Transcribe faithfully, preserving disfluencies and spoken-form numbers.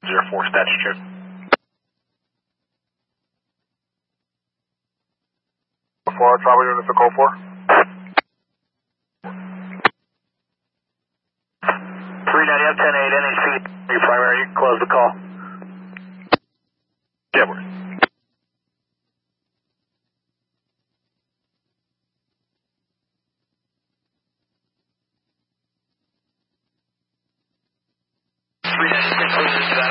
zero four, status check. Four, travel units to call four. three ninety up, ten eight, N H P, your primary, you can close the call. Jetward. three ninety-six,